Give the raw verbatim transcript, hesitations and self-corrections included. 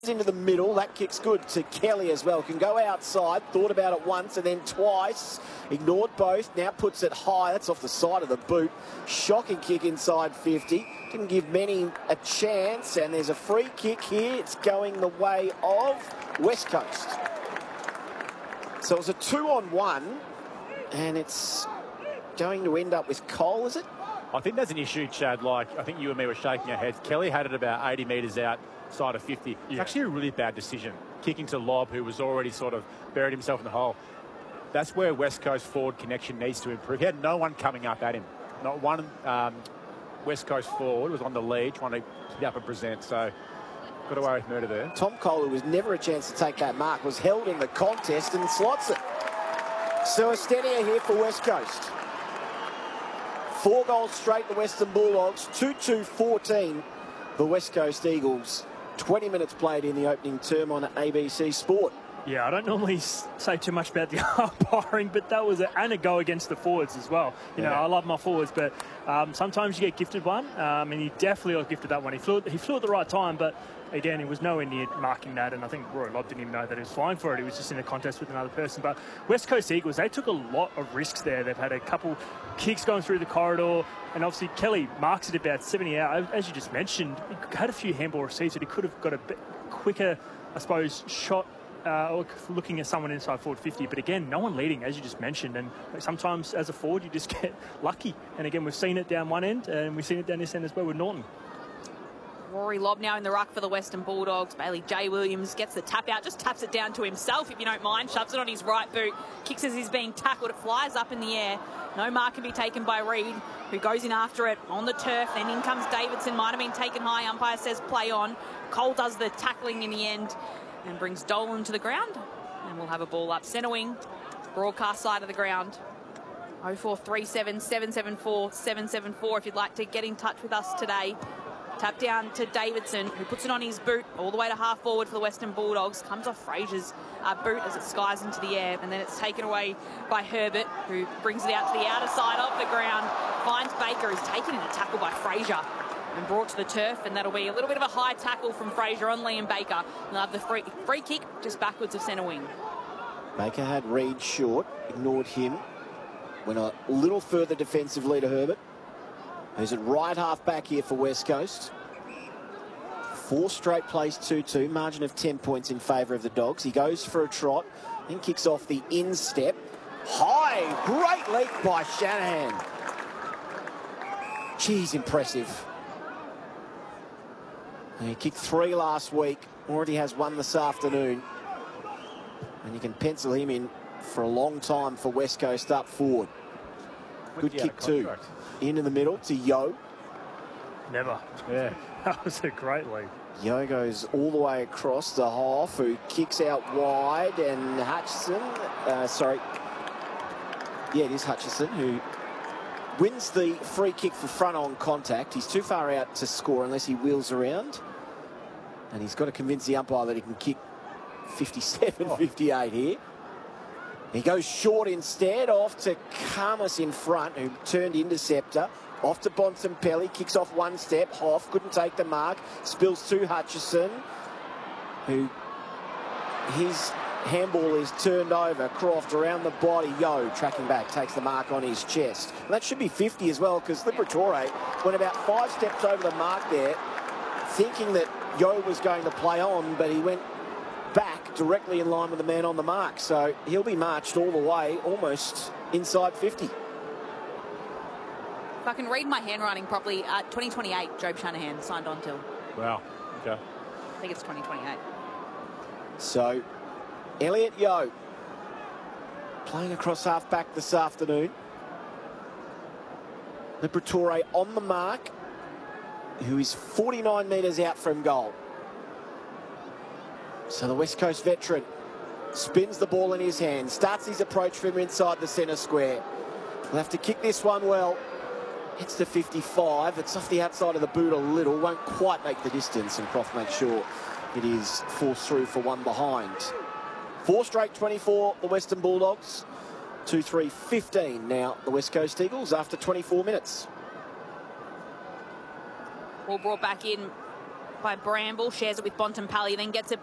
Into the middle, that kick's good to Kelly as well. Can go outside, thought about it once and then twice, ignored both, now puts it high. That's off the side of the boot. Shocking kick inside fifty. Didn't give many a chance, and there's a free kick here. It's going the way of West Coast. So it was a two on one, and it's going to end up with Cole, is it? I think there's an issue, Chad. Like, I think you and me were shaking our heads. Kelly had it about eighty metres out side of fifty. It's yeah. actually a really bad decision. Kicking to Lobb, who was already sort of buried himself in the hole. That's where West Coast forward connection needs to improve. He had no one coming up at him. Not one um, West Coast forward was on the lead trying to get up and present. So, got away with murder there. Tom Cole, who was never a chance to take that mark, was held in the contest and slots it. So a steadier here for West Coast. Four goals straight to Western Bulldogs. two two fourteen the West Coast Eagles. twenty minutes played in the opening term on A B C Sport. Yeah, I don't normally say too much about the umpiring, but that was a, and a go against the forwards as well. You know, yeah. I love my forwards, but um, sometimes you get gifted one, um, and he definitely was gifted that one. He flew, he flew at the right time, but again, he was nowhere near marking that, and I think Roy Lobb didn't even know that he was flying for it. He was just in a contest with another person. But West Coast Eagles, they took a lot of risks there. They've had a couple kicks going through the corridor, and obviously Kelly marks it about seventy out. As you just mentioned, he had a few handball receives that he could have got a bit quicker, I suppose, shot uh, or looking at someone inside forward fifty. But again, no one leading, as you just mentioned. And sometimes as a forward, you just get lucky. And again, we've seen it down one end, and we've seen it down this end as well with Norton. Rory Lobb now in the ruck for the Western Bulldogs. Bailey J. Williams gets the tap out, just taps it down to himself, if you don't mind, shoves it on his right boot, kicks as he's being tackled, it flies up in the air. No mark can be taken by Reid, who goes in after it on the turf. Then in comes Davidson, might have been taken high, umpire says play on. Cole does the tackling in the end and brings Dolan to the ground. And we'll have a ball up centre wing, broadcast side of the ground. oh four three seven, seven seven four, seven seven four if you'd like to get in touch with us today. Tap down to Davidson, who puts it on his boot all the way to half forward for the Western Bulldogs. Comes off Fraser's uh, boot as it skies into the air, and then it's taken away by Herbert, who brings it out to the outer side of the ground. Finds Baker, who's taken in a tackle by Fraser and brought to the turf, and that'll be a little bit of a high tackle from Fraser on Liam Baker. And they'll have the free, free kick just backwards of centre wing. Baker had Reid short, ignored him. Went a little further defensively to Herbert. Who's at right half back here for West Coast. Four straight plays, two two. Margin of ten points in favour of the Dogs. He goes for a trot, then kicks off the instep. High! Great leap by Shanahan. Geez, impressive. And he kicked three last week. Already has one this afternoon. And you can pencil him in for a long time for West Coast up forward. Good kick too. Into the middle to Yo. Never. Yeah. That was a great lead. Yo goes all the way across to Hoff, who kicks out wide, and Hutchison, uh, sorry, yeah, it is Hutchison, who wins the free kick for front on contact. He's too far out to score unless he wheels around, and he's got to convince the umpire that he can kick fifty-seven, oh. fifty-eight here. He goes short instead, off to Karmas in front, who turned interceptor. Off to Bontempelli, kicks off one step. Hoff couldn't take the mark. Spills to Hutchison, who his handball is turned over. Croft around the body. Yo tracking back, takes the mark on his chest. And that should be fifty as well, because Liberatore went about five steps over the mark there, thinking that Yo was going to play on, but he went back directly in line with the man on the mark. So he'll be marched all the way, almost inside fifty. If I can read my handwriting properly, uh, twenty twenty-eight, Job Shanahan signed on till. Wow. Okay. I think it's twenty twenty-eight. So, Elliot Yo playing across half-back this afternoon. Liberatore on the mark, who is forty-nine metres out from goal. So the West Coast veteran spins the ball in his hand, starts his approach from inside the centre square. He'll have to kick this one well. Hits to fifty-five. It's off the outside of the boot a little. Won't quite make the distance, and Croft makes sure it is forced through for one behind. Four straight twenty-four, the Western Bulldogs. two three fifteen now, the West Coast Eagles, after twenty-four minutes. Ball brought back in by Bramble, shares it with Bontempelli, then gets it